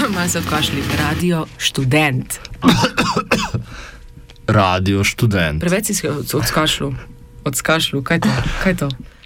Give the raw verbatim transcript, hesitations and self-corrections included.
Malo se odkašli. Radio študent. Radio študent. Preveč si se odskašlu. Odskašlu. Kaj to? Kaj to?